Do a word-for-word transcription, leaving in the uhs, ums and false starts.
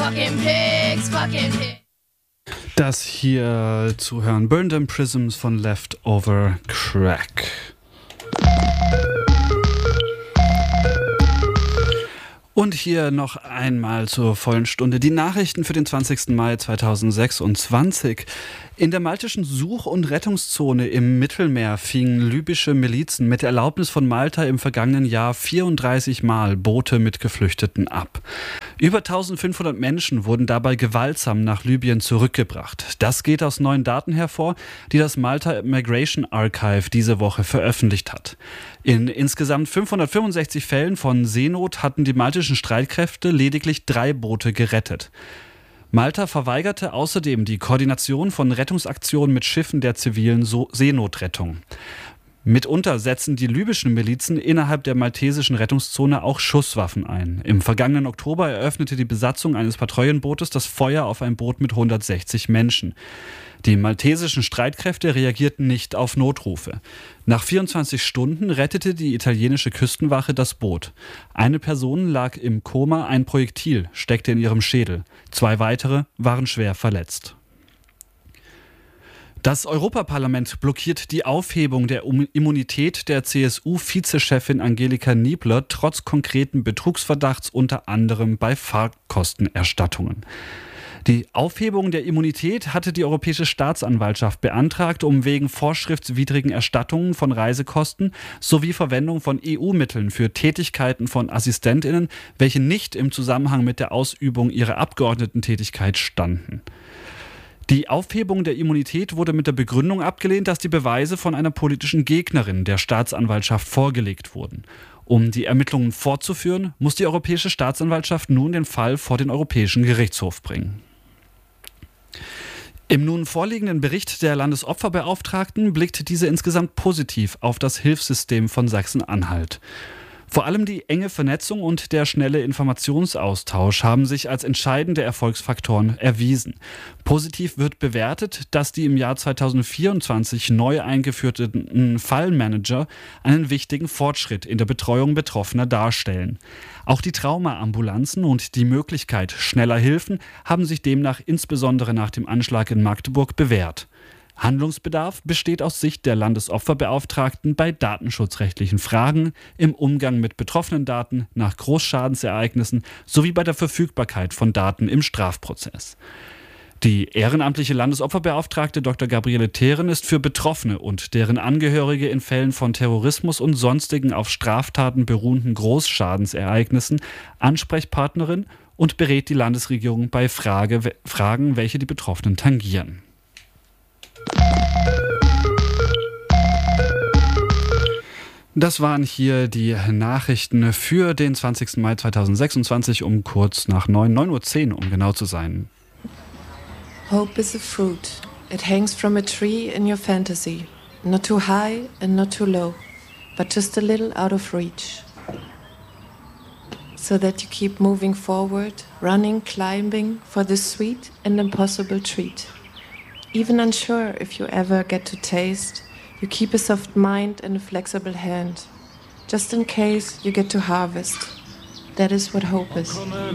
fucking pigs, fucking pigs. Das hier zu hören, Burn Them Prisms von Leftover Crack. Und hier noch einmal zur vollen Stunde die Nachrichten für den zwanzigsten Mai zweitausendsechsundzwanzig. In der maltischen Such- und Rettungszone im Mittelmeer fingen libysche Milizen mit Erlaubnis von Malta im vergangenen Jahr vierunddreißig Mal Boote mit Geflüchteten ab. Über eintausendfünfhundert Menschen wurden dabei gewaltsam nach Libyen zurückgebracht. Das geht aus neuen Daten hervor, die das Malta Migration Archive diese Woche veröffentlicht hat. In insgesamt fünfhundertfünfundsechzig Fällen von Seenot hatten die maltischen Streitkräfte lediglich drei Boote gerettet. Malta verweigerte außerdem die Koordination von Rettungsaktionen mit Schiffen der zivilen so- Seenotrettung. Mitunter setzen die libyschen Milizen innerhalb der maltesischen Rettungszone auch Schusswaffen ein. Im vergangenen Oktober eröffnete die Besatzung eines Patrouillenbootes das Feuer auf ein Boot mit hundertsechzig Menschen. Die maltesischen Streitkräfte reagierten nicht auf Notrufe. Nach vierundzwanzig Stunden rettete die italienische Küstenwache das Boot. Eine Person lag im Koma, ein Projektil steckte in ihrem Schädel. Zwei weitere waren schwer verletzt. Das Europaparlament blockiert die Aufhebung der Immunität der C S U-Vizechefin Angelika Niebler trotz konkreten Betrugsverdachts unter anderem bei Fahrtkostenerstattungen. Die Aufhebung der Immunität hatte die Europäische Staatsanwaltschaft beantragt, um wegen vorschriftswidrigen Erstattungen von Reisekosten sowie Verwendung von E U-Mitteln für Tätigkeiten von AssistentInnen, welche nicht im Zusammenhang mit der Ausübung ihrer Abgeordnetentätigkeit standen. Die Aufhebung der Immunität wurde mit der Begründung abgelehnt, dass die Beweise von einer politischen Gegnerin der Staatsanwaltschaft vorgelegt wurden. Um die Ermittlungen fortzuführen, muss die Europäische Staatsanwaltschaft nun den Fall vor den Europäischen Gerichtshof bringen. Im nun vorliegenden Bericht der Landesopferbeauftragten blickt diese insgesamt positiv auf das Hilfssystem von Sachsen-Anhalt. Vor allem die enge Vernetzung und der schnelle Informationsaustausch haben sich als entscheidende Erfolgsfaktoren erwiesen. Positiv wird bewertet, dass die im Jahr zweitausendvierundzwanzig neu eingeführten Fallmanager einen wichtigen Fortschritt in der Betreuung Betroffener darstellen. Auch die Traumaambulanzen und die Möglichkeit schneller Hilfen haben sich demnach insbesondere nach dem Anschlag in Magdeburg bewährt. Handlungsbedarf besteht aus Sicht der Landesopferbeauftragten bei datenschutzrechtlichen Fragen, im Umgang mit betroffenen Daten nach Großschadensereignissen sowie bei der Verfügbarkeit von Daten im Strafprozess. Die ehrenamtliche Landesopferbeauftragte Doktor Gabriele Theeren ist für Betroffene und deren Angehörige in Fällen von Terrorismus und sonstigen auf Straftaten beruhenden Großschadensereignissen Ansprechpartnerin und berät die Landesregierung bei Frage, Fragen, welche die Betroffenen tangieren. Das waren hier die Nachrichten für den zwanzigsten Mai zweitausendsechsundzwanzig um kurz nach neun, neun Uhr zehn, um genau zu sein. Hope is a fruit. It hangs from a tree in your fantasy. Not too high and not too low, but just a little out of reach. So that you keep moving forward, running, climbing for this sweet and impossible treat. Even unsure if you ever get to taste, you keep a soft mind and a flexible hand, just in case you get to harvest. That is what hope is.